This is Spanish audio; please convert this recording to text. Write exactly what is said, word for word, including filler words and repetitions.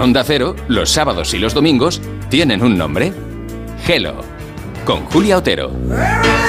Onda Cero, los sábados y los domingos, tienen un nombre. Hello, con Julia Otero.